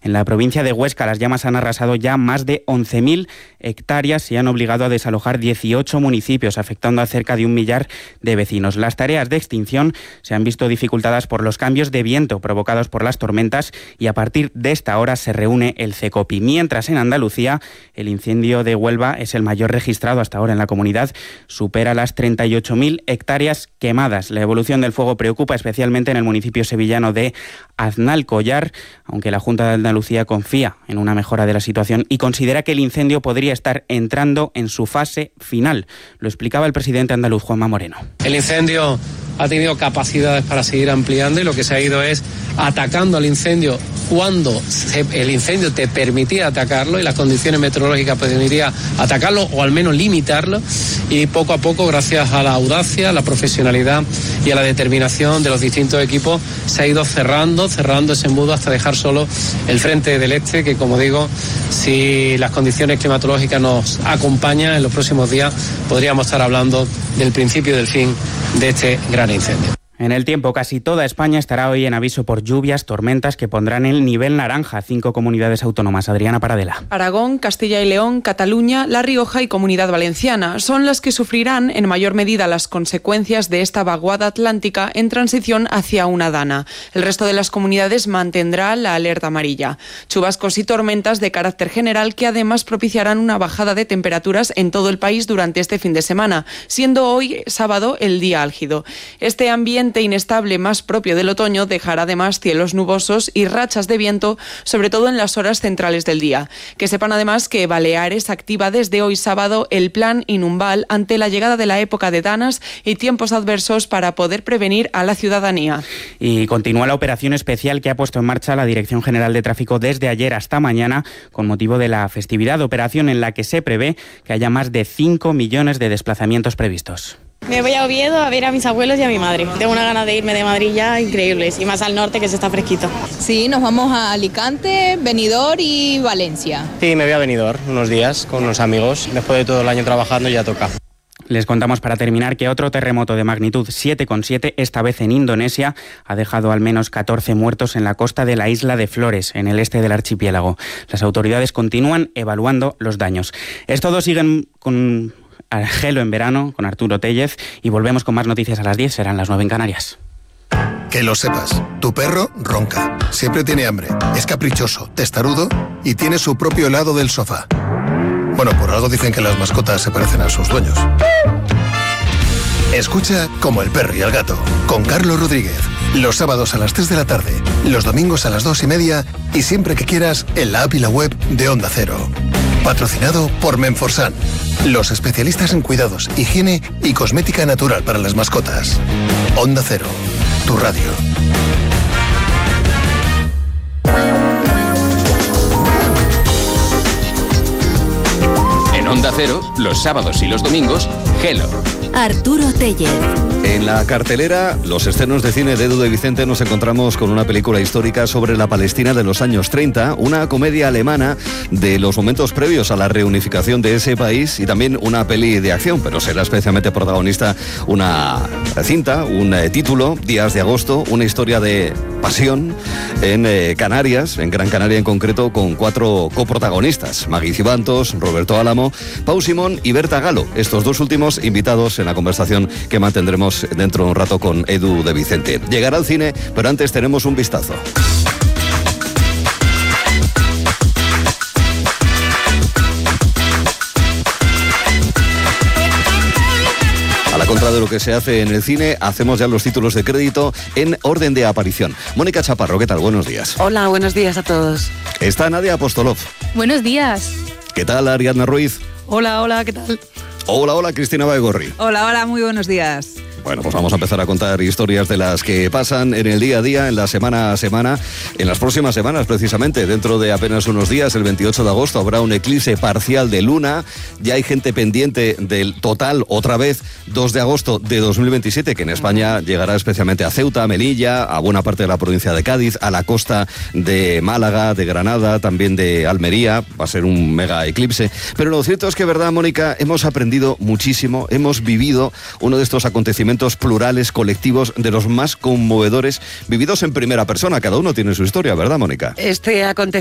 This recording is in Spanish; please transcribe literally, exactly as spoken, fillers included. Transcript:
En la provincia de Huesca, las llamas han arrasado ya más de once mil hectáreas y han obligado a desalojar dieciocho municipios, afectando a cerca de un millar de vecinos. Las tareas de extinción se han visto dificultadas por los cambios de viento provocados por las tormentas y a partir de esta hora se reúne el CECOPI. Mientras en Andalucía, el incendio de Huelva es el mayor registrado hasta ahora en la comunidad, supera las treinta y ocho mil hectáreas quemadas. La evolución del fuego preocupa especialmente en el municipio sevillano de Aznalcóllar, aunque la Junta de Andalucía confía en una mejora de la situación y considera que el incendio podría estar entrando en su fase final. Lo explicaba el presidente andaluz, Juanma Moreno. El incendio ha tenido capacidades para seguir ampliando y lo que se ha ido es atacando al incendio cuando el incendio te permitía atacarlo y las condiciones meteorológicas permitían atacarlo o al menos limitarlo, y poco a poco, gracias a la audacia, a la profesionalidad y a la determinación de los distintos equipos, se ha ido cerrando, cerrando ese embudo hasta dejar solo el frente del este, que como digo, si las condiciones climatológicas nos acompañan en los próximos días, podríamos estar hablando del principio del fin de este gran incendio. En el tiempo, casi toda España estará hoy en aviso por lluvias, tormentas que pondrán el nivel naranja. Cinco comunidades autónomas. Adriana Paradela. Aragón, Castilla y León, Cataluña, La Rioja y Comunidad Valenciana son las que sufrirán en mayor medida las consecuencias de esta vaguada atlántica en transición hacia una dana. El resto de las comunidades mantendrá la alerta amarilla. Chubascos y tormentas de carácter general que además propiciarán una bajada de temperaturas en todo el país durante este fin de semana, siendo hoy sábado el día álgido. Este ambiente inestable más propio del otoño dejará además cielos nubosos y rachas de viento, sobre todo en las horas centrales del día. Que sepan además que Baleares activa desde hoy sábado el plan Inumbal ante la llegada de la época de danas y tiempos adversos para poder prevenir a la ciudadanía. Y continúa la operación especial que ha puesto en marcha la Dirección General de Tráfico desde ayer hasta mañana con motivo de la festividad, operación en la que se prevé que haya más de cinco millones de desplazamientos previstos. Me voy a Oviedo a ver a mis abuelos y a mi madre. Tengo una gana de irme de Madrid ya increíbles, y más al norte que se está fresquito. Sí, nos vamos a Alicante, Benidorm y Valencia. Sí, me voy a Benidorm unos días con unos amigos. Después de todo el año trabajando ya toca. Les contamos para terminar que otro terremoto de magnitud siete coma siete, esta vez en Indonesia, ha dejado al menos catorce muertos en la costa de la isla de Flores, en el este del archipiélago. Las autoridades continúan evaluando los daños. Es todo, siguen con Gelo en verano, con Arturo Tellez, y volvemos con más noticias a las diez, serán las nueve en Canarias. Que lo sepas, tu perro ronca, siempre tiene hambre, es caprichoso, testarudo y tiene su propio helado del sofá. Bueno, por algo dicen que las mascotas se parecen a sus dueños. Escucha Como el perro y el gato, con Carlos Rodríguez, los sábados a las tres de la tarde, los domingos a las dos y media y siempre que quieras en la app y la web de Onda Cero. Patrocinado por Menforsan, los especialistas en cuidados, higiene y cosmética natural para las mascotas. Onda Cero, tu radio. En Onda Cero, los sábados y los domingos, Gelo. Arturo Tellez. En la cartelera, los estrenos de cine de Edu de Vicente, nos encontramos con una película histórica sobre la Palestina de los años treinta, una comedia alemana de los momentos previos a la reunificación de ese país y también una peli de acción, pero será especialmente protagonista una cinta, un eh, título, Días de agosto, una historia de pasión en eh, Canarias, en Gran Canaria en concreto, con cuatro coprotagonistas, Magui Cibantos, Roberto Álamo, Pau Simón y Berta Galo, estos dos últimos invitados en la conversación que mantendremos dentro de un rato con Edu de Vicente. Llegará al cine, pero antes tenemos un vistazo. A la contra de lo que se hace en el cine, hacemos ya los títulos de crédito en orden de aparición. Mónica Chaparro, ¿qué tal? Buenos días. Hola, buenos días a todos. Está Nadia Apostolov. Buenos días. ¿Qué tal, Ariadna Ruiz? Hola, hola, ¿qué tal? Hola, hola, Cristina Baigorri. Hola, hola, muy buenos días. Bueno, pues vamos a empezar a contar historias de las que pasan en el día a día, en la semana a semana, en las próximas semanas precisamente. Dentro de apenas unos días, el veintiocho de agosto, habrá un eclipse parcial de luna. Ya hay gente pendiente del total, otra vez, dos de agosto de dos mil veintisiete, que en España llegará especialmente a Ceuta, a Melilla, a buena parte de la provincia de Cádiz, a la costa de Málaga, de Granada, también de Almería. Va a ser un mega eclipse. Pero lo cierto es que, ¿verdad, Mónica? Hemos aprendido muchísimo, hemos vivido uno de estos acontecimientos plurales, colectivos, de los más conmovedores, vividos en primera persona. Cada uno tiene su historia, ¿verdad, Mónica? Este acontecimiento